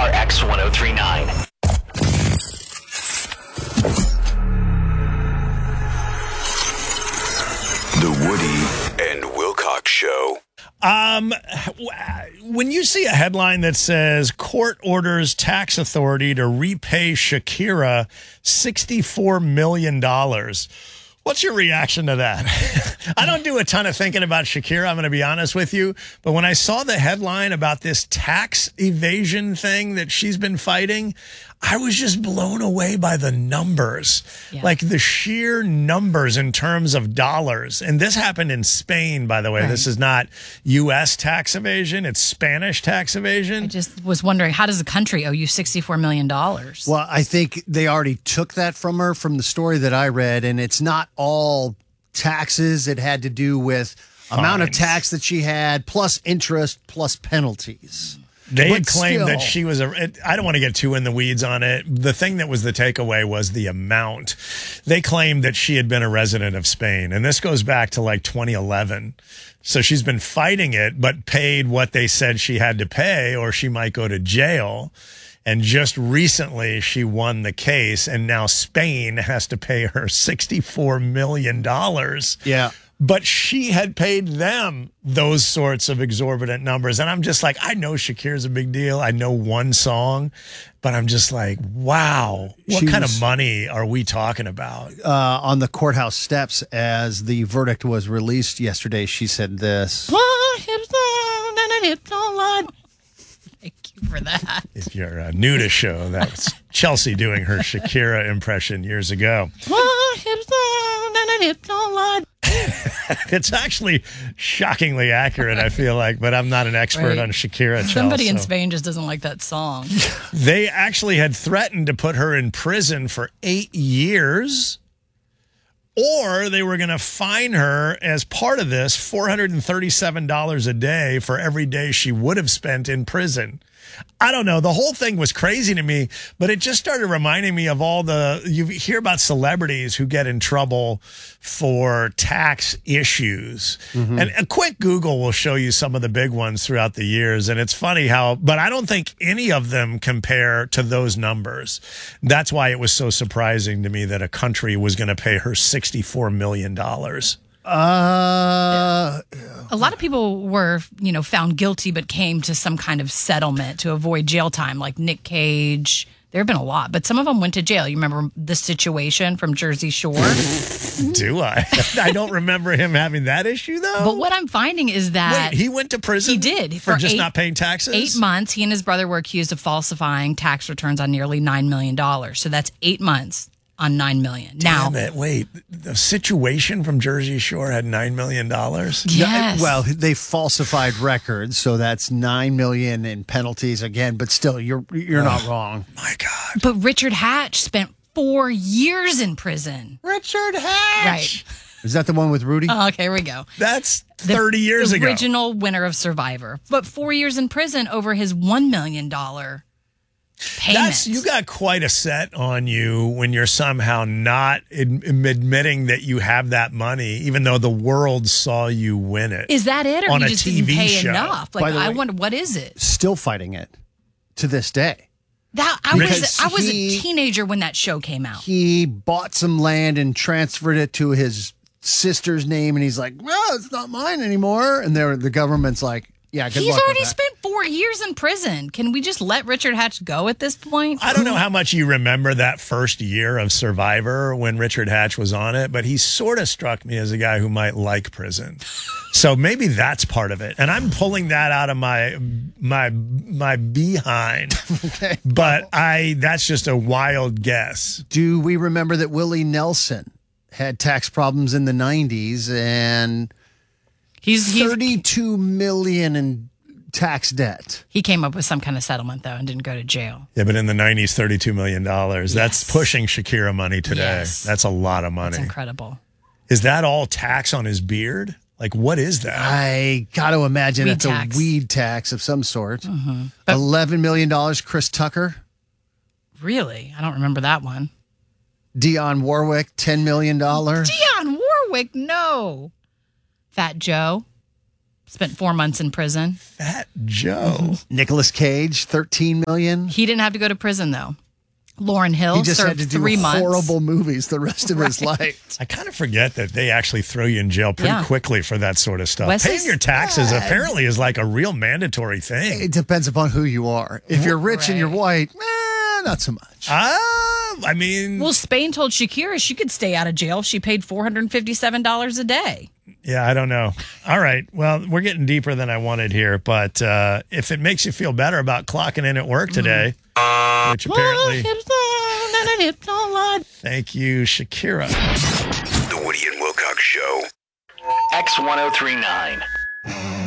X1039. The Woody and Wilcox Show. When you see a headline that says court orders tax authority to repay Shakira $64 million, what's your reaction to that? I don't do a ton of thinking about Shakira, I'm going to be honest with you. But when I saw the headline about this tax evasion thing that she's been fighting, I was just blown away by the numbers, like the sheer numbers in terms of dollars. And this happened in Spain, by the way. Right. This is not U.S. tax evasion. It's Spanish tax evasion. I just was wondering, how does the country owe you $64 million? Well, I think they already took that from her from the story that I read, and it's not all taxes. It had to do with amount of tax that she had, plus interest, plus penalties. They had claimed that she was I don't want to get too in the weeds on it. The thing that was the takeaway was the amount. They claimed that she had been a resident of Spain, and this goes back to like 2011. So she's been fighting it, but paid what they said she had to pay, or she might go to jail. And just recently she won the case, and now Spain has to pay her $64 million. Yeah. But she had paid them those sorts of exorbitant numbers. And I'm just like, I know Shakira's a big deal. I know one song, but I'm just like, wow, what kind of money are we talking about? On the courthouse steps as the verdict was released yesterday, she said this. Thank you for that. If you're new to show, that's Chelsea doing her Shakira impression years ago. It's actually shockingly accurate, I feel like, but I'm not an expert on Shakira. Somebody in Spain just doesn't like that song. They actually had threatened to put her in prison for 8 years, or they were going to fine her as part of this $437 a day for every day she would have spent in prison. I don't know. The whole thing was crazy to me, but it just started reminding me of you hear about celebrities who get in trouble for tax issues. Mm-hmm. And a quick Google will show you some of the big ones throughout the years. And it's funny but I don't think any of them compare to those numbers. That's why it was so surprising to me that a country was going to pay her $64 million. A lot of people were, found guilty, but came to some kind of settlement to avoid jail time, like Nick Cage. There have been a lot, but some of them went to jail. You remember The Situation from Jersey Shore? Do I? I don't remember him having that issue, though. But what I'm finding is that... Wait, he went to prison? He did. For just not paying taxes? 8 months. He and his brother were accused of falsifying tax returns on nearly $9 million. So that's 8 months. On $9 million. Damn it. Wait, The Situation from Jersey Shore had $9 million? Yes. Well, they falsified records, so that's $9 million in penalties again. But still, you're not wrong. My God. But Richard Hatch spent 4 years in prison. Richard Hatch. Right. Is that the one with Rudy? Oh, okay, here we go. That's 30 years ago. The original winner of Survivor, but 4 years in prison over his $1 million. You got quite a set on you when you're somehow not admitting that you have that money, even though the world saw you win it. Is that it, or on he a just TV didn't pay show. enough? Like, I wonder, what is it? Still fighting it to this day. I was a teenager when that show came out. He bought some land and transferred it to his sister's name, and he's like, "Well, it's not mine anymore." And the government's like, "Yeah, good luck He's with already that." spent 4 years in prison. Can we just let Richard Hatch go at this point? I don't know how much you remember that first year of Survivor when Richard Hatch was on it, but he sort of struck me as a guy who might like prison. So maybe that's part of it. And I'm pulling that out of my behind. Okay. But that's just a wild guess. Do we remember that Willie Nelson had tax problems in the 90s and he's $32 million in tax debt? He came up with some kind of settlement, though, and didn't go to jail. Yeah, but in the 90s, $32 million. That's pushing Shakira money today. Yes. That's a lot of money. That's incredible. Is that all tax on his beard? Like, what is that? I got to imagine Weed it's tax. a weed tax of some sort. Mm-hmm. $11 million, Chris Tucker. Really? I don't remember that one. Dionne Warwick, $10 million. Dionne Warwick, no. Fat Joe, Spent 4 months in prison. Fat Joe. Nicolas Cage, $13 million. He didn't have to go to prison, though. Lauryn Hill He just served had to do 3 months. horrible movies the rest of his life. I kind of forget that they actually throw you in jail pretty Yeah. quickly for that sort of stuff. Wesley's- Paying your taxes apparently is like a real mandatory thing. It depends upon who you are. If you're rich and you're white, not so much. I mean, Well, Spain told Shakira she could stay out of jail if she paid $457 a day. yeah, I don't know. All right. Well, we're getting deeper than I wanted here, but if it makes you feel better about clocking in at work today, which apparently, thank you, Shakira. The Woody and Wilcox Show. X1039.